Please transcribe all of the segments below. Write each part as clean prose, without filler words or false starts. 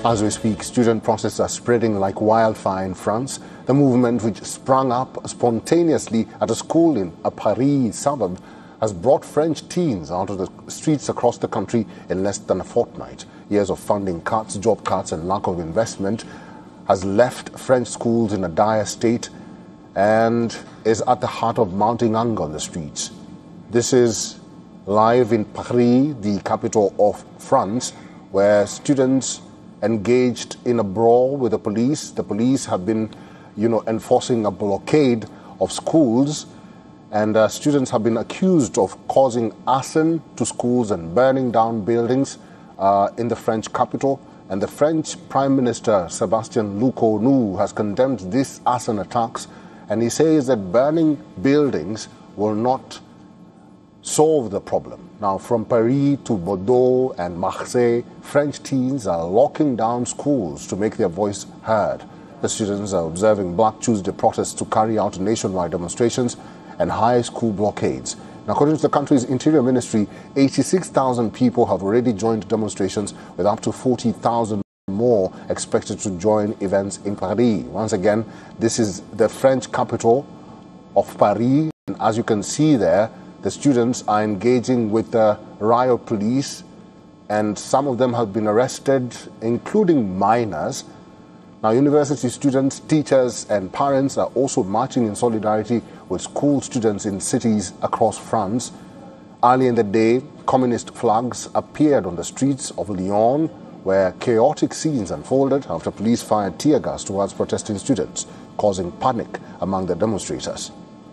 As we speak, student protests are spreading like wildfire in France. The movement, which sprung up spontaneously at a school in a Paris suburb, has brought French teens out of the streets across the country in less than a fortnight. Years of funding cuts, job cuts and lack of investment has left French schools in a dire state and is at the heart of mounting anger on the streets. This is live in Paris, the capital of France, where students engaged in a brawl with the police. The police have been, enforcing a blockade of schools, and students have been accused of causing arson to schools and burning down buildings in the French capital. And the French Prime Minister, Sébastien Lecornu, has condemned these arson attacks, and he says that burning buildings will not solve the problem. Now, from Paris to Bordeaux and Marseille, French teens are locking down schools to make their voice heard. The students are observing Black Tuesday protests to carry out nationwide demonstrations and high school blockades. Now, according to the country's Interior Ministry, 86,000 people have already joined demonstrations, with up to 40,000 more expected to join events in Paris. Once again, this is the French capital of Paris, and as you can see there, the students are engaging with the riot police, and some of them have been arrested, including minors. Now, university students, teachers and parents are also marching in solidarity with school students in cities across France. Early in the day, communist flags appeared on the streets of Lyon, where chaotic scenes unfolded after police fired tear gas towards protesting students, causing panic among the demonstrators.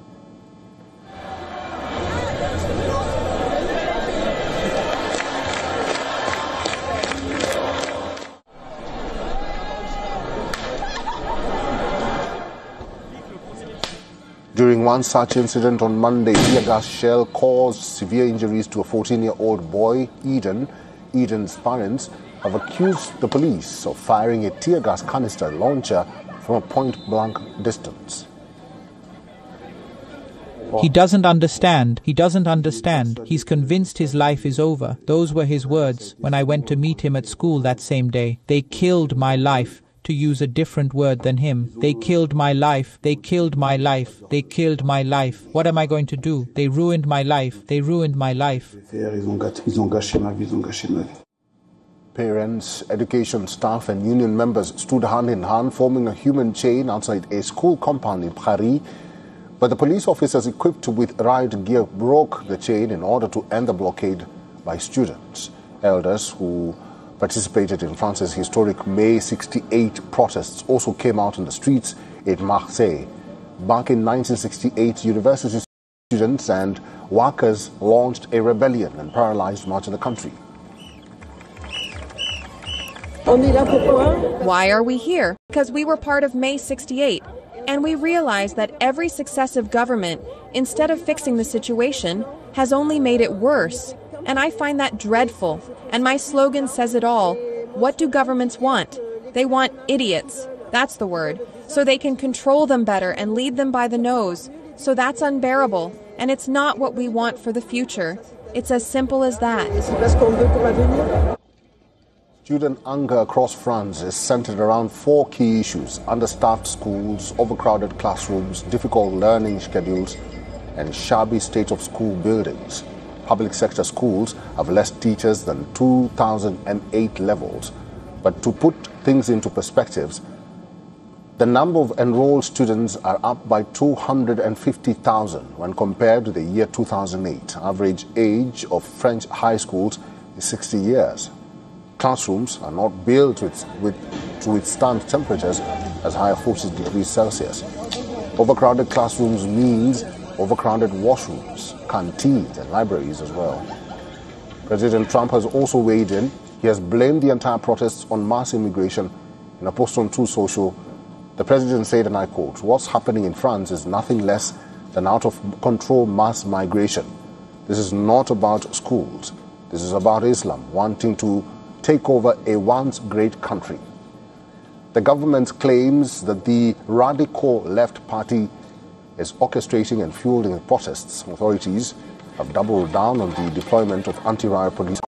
During one such incident on Monday, tear gas shell caused severe injuries to a 14-year-old boy, Eden. Eden's parents have accused the police of firing a tear gas canister launcher from a point-blank distance. He doesn't understand. He doesn't understand. He's convinced his life is over. Those were his words when I went to meet him at school that same day. They killed my life. To use a different word than him. They killed my life. They killed my life. They killed my life. What am I going to do? They ruined my life. They ruined my life. Parents, education staff and union members stood hand in hand, forming a human chain outside a school compound in Paris. But the police officers equipped with riot gear broke the chain in order to end the blockade by students. Elders who participated in France's historic May 68 protests also came out on the streets in Marseille. Back in 1968, university students and workers launched a rebellion and paralyzed much of the country. Why are we here? Because we were part of May 68, and we realized that every successive government, instead of fixing the situation, has only made it worse. And I find that dreadful. And my slogan says it all. What do governments want? They want idiots. That's the word. So they can control them better and lead them by the nose. So that's unbearable. And it's not what we want for the future. It's as simple as that. Student anger across France is centered around four key issues: understaffed schools, overcrowded classrooms, difficult learning schedules, and shabby state of school buildings. Public sector schools have less teachers than 2008 levels. But to put things into perspectives, the number of enrolled students are up by 250,000 when compared to the year 2008. Average age of French high schools is 60 years. Classrooms are not built to withstand temperatures as high as 40 degrees Celsius. Overcrowded classrooms means overcrowded washrooms, canteens and libraries as well. President Trump has also weighed in. He has blamed the entire protests on mass immigration. In a post on Truth Social, the president said, and I quote, "What's happening in France is nothing less than out-of-control mass migration. This is not about schools. This is about Islam wanting to take over a once great country." The government claims that the radical left party is orchestrating and fueling the protests. Authorities have doubled down on the deployment of anti-riot police